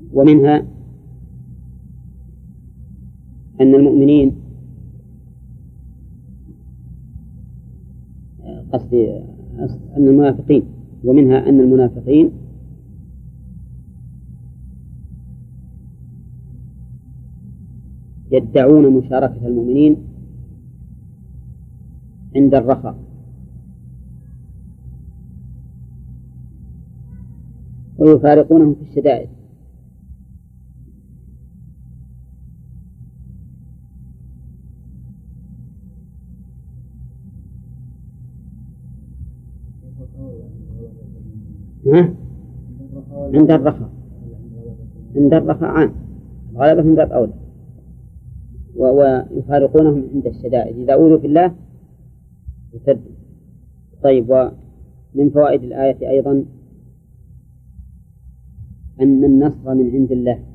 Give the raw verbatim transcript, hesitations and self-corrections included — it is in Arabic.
ومنها أن المؤمنين قصدي أن المنافقين ومنها أن المنافقين يدعون مشاركة المؤمنين عند الرخاء، ويفارقونهم في الشدائد. ها؟ عند الرخاء، عند الرخاء عام، غلبة من باب أولى، ويفارقونهم عند الشدائد إذا أوذوا في الله يسدوا. طيب، ومن فوائد الآية أيضا أن النصر من عند الله،